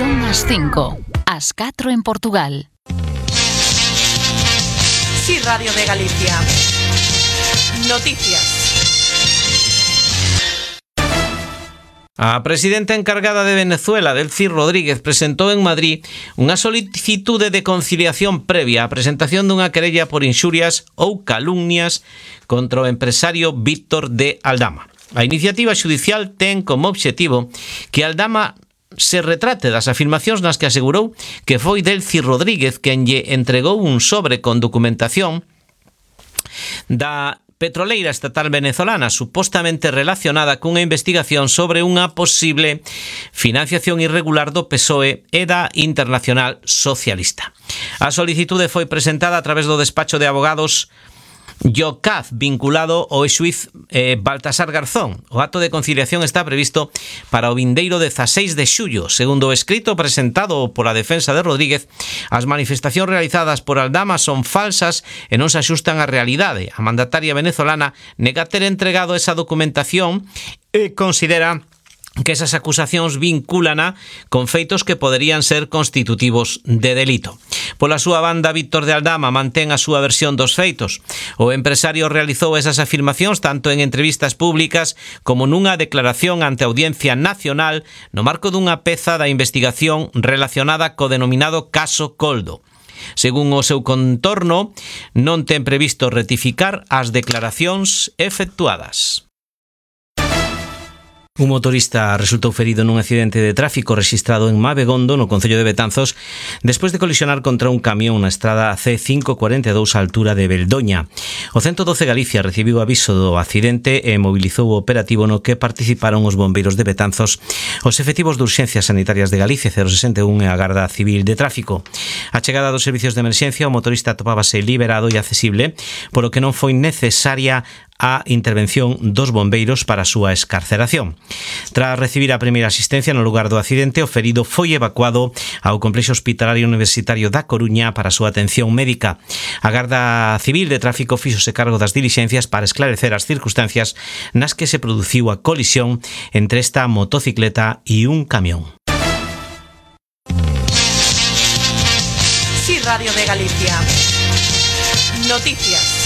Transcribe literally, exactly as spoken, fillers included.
Son as cinco, as catro en Portugal. Sí, Radio de Galicia. Noticias. A presidenta encargada de Venezuela, Delcy Rodríguez, presentou en Madrid unha solicitude de conciliación previa á presentación dunha querella por inxurias ou calumnias contra o empresario Víctor de Aldama. A iniciativa xudicial ten como obxectivo que Aldama se retrate das afirmacións nas que asegurou que foi Delcy Rodríguez quen lle entregou un sobre con documentación da petroleira estatal venezolana supostamente relacionada cunha investigación sobre unha posible financiación irregular do P S O E e da Internacional Socialista. A solicitude foi presentada a través do despacho de abogados Yocaz, vinculado ao xuíz eh, Baltasar Garzón. O acto de conciliación está previsto para o vindeiro dezaseis de xullo. Segundo o escrito presentado pola defensa de Rodríguez, as manifestacións realizadas por Aldama son falsas e non se axustan á realidade. A mandataria venezolana nega ter entregado esa documentación e considera que esas acusacións vincúlana con feitos que poderían ser constitutivos de delito. Pola súa banda, Víctor de Aldama mantén a súa versión dos feitos. O empresario realizou esas afirmacións tanto en entrevistas públicas como nunha declaración ante a Audiencia Nacional no marco dunha peza da investigación relacionada co denominado caso Coldo. Según o seu contorno, non ten previsto rectificar as declaracións efectuadas. Un motorista resultou ferido nun accidente de tráfico rexistrado en Mabegondo, no concello de Betanzos, despois de colisionar contra un camión na estrada C cinco cuarenta e dous á altura de Beldoña. O ciento doce Galicia recibiu aviso do accidente e mobilizou o operativo no que participaron os bombeiros de Betanzos, os efectivos de urxencias sanitarias de Galicia cero sesenta e un e a Garda Civil de Tráfico. A chegada dos servicios de emerxencia, o motorista atopábase liberado e accesible, polo que non foi necesaria a intervención dos bombeiros para a súa escarceración. Tras recibir a primeira asistencia no lugar do accidente, o ferido foi evacuado ao Complexo Hospitalario Universitario da Coruña para a súa atención médica. A Garda Civil de Tráfico fíxose cargo das dilixencias para esclarecer as circunstancias nas que se produciu a colisión entre esta motocicleta e un camión. Sí, Radio de Galicia. Noticias.